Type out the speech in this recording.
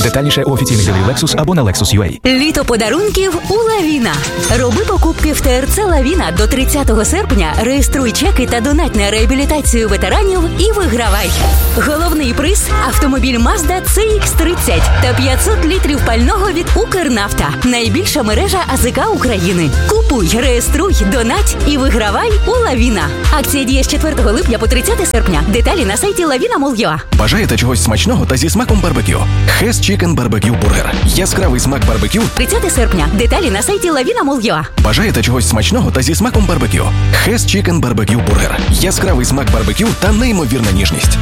Детальніше у офіційних дилерів Lexus або на Lexus.ua. Літо подарунків у Лавіна. Роби покупки в ТРЦ Лавіна до 30 серпня, реєструй чеки та донать на реабілітацію ветеранів і вигравай. Головний приз – автомобіль Mazda CX-30 та 500 літрів пального від Укрнафта. Найбільша мережа АЗК України. Купуй, реєструй, донать і вигравай у Лавіна. Акція діє з 4 липня по 30 серпня. Деталі на сайті lavina.mol.ua. Бажаєте чогось смачного та зі смаком барбекю? Hess Chicken Barbecue Burger. Яскравий смак барбекю. 30 серпня. Деталі на сайті lavina.mol.ua. Бажаєте чогось смачного та зі смаком барбекю? Hess Chicken Barbecue Burger. Яскравий смак барбекю та неймовірна ніжність.